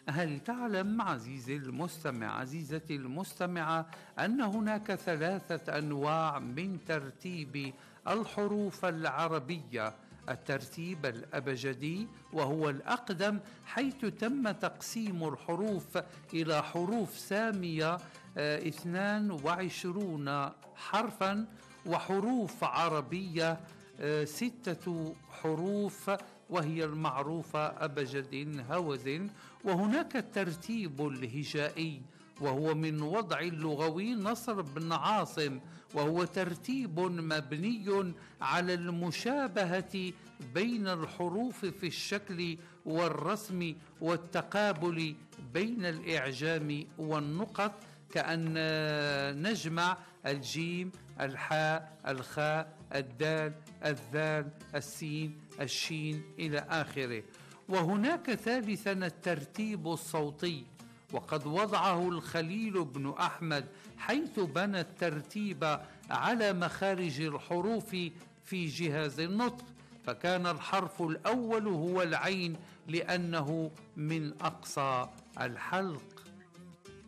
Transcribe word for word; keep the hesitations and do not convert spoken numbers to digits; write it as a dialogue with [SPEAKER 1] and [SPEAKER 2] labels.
[SPEAKER 1] هل تعلم عزيزي المستمع عزيزتي المستمعة أن هناك ثلاثة أنواع من ترتيب الحروف العربية؟ الترتيب الأبجدي وهو الأقدم، حيث تم تقسيم الحروف إلى حروف سامية آه، اثنان وعشرون حرفا، وحروف عربية آه، ستة حروف وهي المعروفة أبجد هوز. وهناك الترتيب الهجائي وهو من وضع اللغوي نصر بن عاصم، وهو ترتيب مبني على المشابهة بين الحروف في الشكل والرسم والتقابل بين الإعجام والنقط، كأن نجمع الجيم، الحاء، الخاء، الدال، الذال، السين، الشين إلى آخره. وهناك ثالثا الترتيب الصوتي، وقد وضعه الخليل بن أحمد، حيث بنى الترتيب على مخارج الحروف في جهاز النطق، فكان الحرف الأول هو العين لأنه من أقصى الحلق.